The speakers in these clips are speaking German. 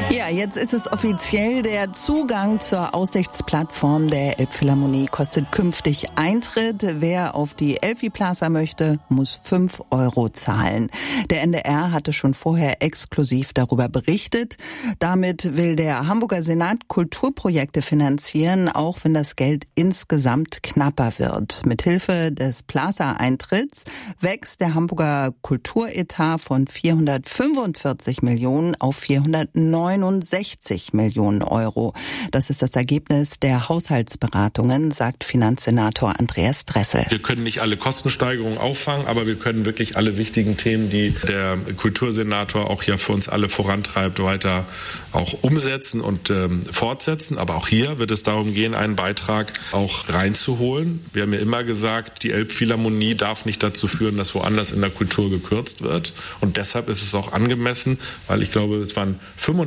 Ja, jetzt ist es offiziell. Der Zugang zur Aussichtsplattform der Elbphilharmonie kostet künftig Eintritt. Wer auf die Elfi-Plaza möchte, muss 5 € zahlen. Der NDR hatte schon vorher exklusiv darüber berichtet. Damit will der Hamburger Senat Kulturprojekte finanzieren, auch wenn das Geld insgesamt knapper wird. Mithilfe des Plaza-Eintritts wächst der Hamburger Kulturetat von 445 Millionen auf 469 Millionen €. Das ist das Ergebnis der Haushaltsberatungen, sagt Finanzsenator Andreas Dressel. Wir können nicht alle Kostensteigerungen auffangen, aber wir können wirklich alle wichtigen Themen, die der Kultursenator auch ja für uns alle vorantreibt, weiter auch umsetzen und fortsetzen. Aber auch hier wird es darum gehen, einen Beitrag auch reinzuholen. Wir haben ja immer gesagt, die Elbphilharmonie darf nicht dazu führen, dass woanders in der Kultur gekürzt wird. Und deshalb ist es auch angemessen, weil ich glaube, es waren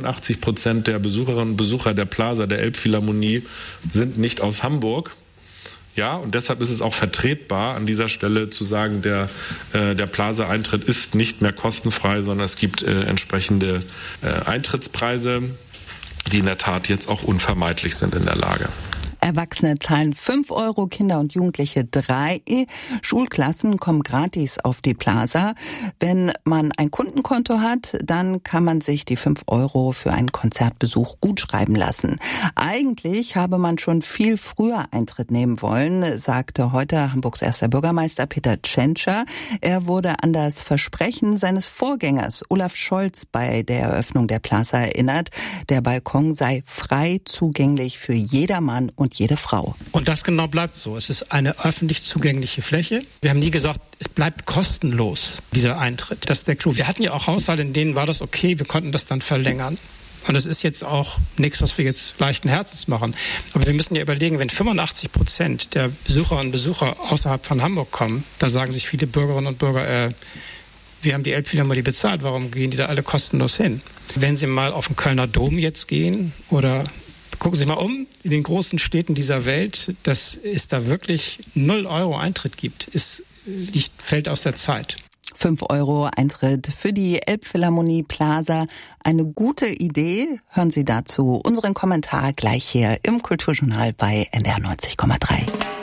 85% der Besucherinnen und Besucher der Plaza der Elbphilharmonie sind nicht aus Hamburg. Ja, und deshalb ist es auch vertretbar, an dieser Stelle zu sagen, der Plaza-Eintritt ist nicht mehr kostenfrei, sondern es gibt entsprechende Eintrittspreise, die in der Tat jetzt auch unvermeidlich sind in der Lage. Erwachsene zahlen 5 €, Kinder und Jugendliche 3. Schulklassen kommen gratis auf die Plaza. Wenn man ein Kundenkonto hat, dann kann man sich die 5 € für einen Konzertbesuch gutschreiben lassen. Eigentlich habe man schon viel früher Eintritt nehmen wollen, sagte heute Hamburgs erster Bürgermeister Peter Tschentscher. Er wurde an das Versprechen seines Vorgängers Olaf Scholz bei der Eröffnung der Plaza erinnert. Der Balkon sei frei zugänglich für jedermann und jede Frau. Und das genau bleibt so. Es ist eine öffentlich zugängliche Fläche. Wir haben nie gesagt, es bleibt kostenlos, dieser Eintritt. Das ist der Clou. Wir hatten ja auch Haushalte, in denen war das okay, wir konnten das dann verlängern. Und es ist jetzt auch nichts, was wir jetzt leichten Herzens machen. Aber wir müssen ja überlegen, wenn 85% der Besucherinnen und Besucher außerhalb von Hamburg kommen, da sagen sich viele Bürgerinnen und Bürger, wir haben die Elbphilharmonie bezahlt, warum gehen die da alle kostenlos hin? Wenn Sie mal auf den Kölner Dom jetzt gehen oder gucken Sie mal um, in den großen Städten dieser Welt, dass es da wirklich 0 € Eintritt gibt, fällt aus der Zeit. 5 € Eintritt für die Elbphilharmonie Plaza. Eine gute Idee. Hören Sie dazu unseren Kommentar gleich hier im Kulturjournal bei NDR 90,3.